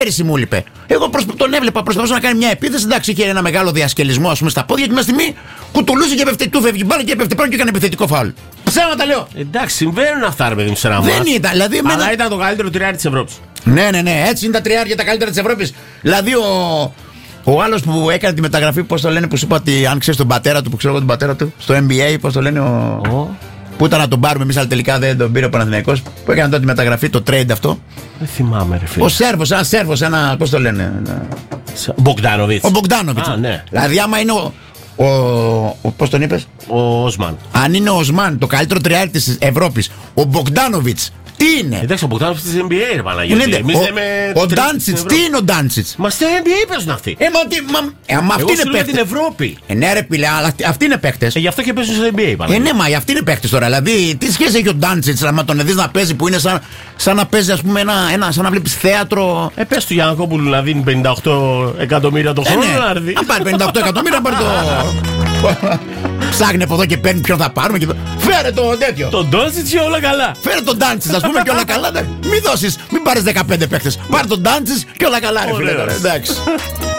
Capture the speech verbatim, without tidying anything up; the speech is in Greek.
πέρυσι μου είπε. Εγώ προσ... τον έβλεπα, προσπαθούσα να κάνει μια επίθεση. Εντάξει, είχε ένα μεγάλο διασκελισμό ας πούμε, στα πόδια και μια στιγμή κουτουλούσε και πέφτει, του φεύγει μπάλα και πέφτει πάνω και έκανε επιθετικό φάουλ. Ψέματα λέω. Εντάξει, συμβαίνουν αυτά, ρε παιδί μου, σε ένα Δεν ήταν, δηλαδή. Αλλά εμένα... ήταν το καλύτερο τριάρι της Ευρώπης. Ναι, ναι, ναι, έτσι είναι τα τριάρια τα καλύτερα της Ευρώπης. Δηλαδή ο. Ο άλλος που έκανε τη μεταγραφή, πώς το λένε, που σου είπα ότι αν ξέρεις τον πατέρα του, που ξέρω εγώ τον πατέρα του, στο N B A, πώς το λένε, ο... Oh. που ήταν να τον πάρουμε εμείς, αλλά τελικά δεν τον πήρε ο Παναθηναϊκός, που έκανε τότε τη μεταγραφή, το trade αυτό. Δεν θυμάμαι, ρε φίλε. Ο Σέρβος, ένα Σέρβος, ένα, πώς το λένε. Ένα... Μπογκδάνοβιτς. Ο Μπογκδάνοβιτς. Ah, ναι. Δηλαδή, άμα είναι ο. ο, ο πώς τον είπες, Ο Οσμάν. Αν είναι ο Οσμάν, το καλύτερο τριάρι της Ευρώπης, ο Μπογκδάνοβιτς. Τι είναι? Εντάξει, ο Μπογκδάνοβιτς της N B A, ρε Παναγιώτη. Εμείς λέμε. Ο Ντάντσιτς, τι είναι ο Ντάντσιτς? Μα στο N B A παίζουν αυτοί. Ε, μα, τι, μα, ε, μα αυτοί είναι παίκτες. την Ευρώπη. Ε, ναι, ρε πιλέ, αλλά αυτοί, αυτοί είναι παίκτες. Ε, γι' αυτό και παίζουν στο N B A, Ε, ναι, μα αυτοί είναι παίκτες τώρα. Δηλαδή, τι σχέση έχει ο Ντάντσιτς να τον δεις να παίζει που είναι σαν, σαν να παίζει, ας πούμε, ένα, ένα, σαν να βλέπεις θέατρο. Ε, πες του Γιαννακόπουλου να δίνει πενήντα οκτώ εκατομμύρια το χρόνο, ε, ναι. να έρθει. Αν πάρει πενήντα οκτώ εκατομμύρια, πάρει το. Ψάχνει από εδώ και παίρνει ποιον θα πάρουμε. Και... Φέρε το τέτοιο. Τον Ντόντσιτς και όλα καλά. Φέρε τον Ντάντσιτς, ας πούμε, και όλα καλά. Μην δώσεις, μην πάρεις δεκαπέντε παίκτες. Πάρε τον Ντάντσιτς και όλα καλά, ρε φίλε. Εντάξει.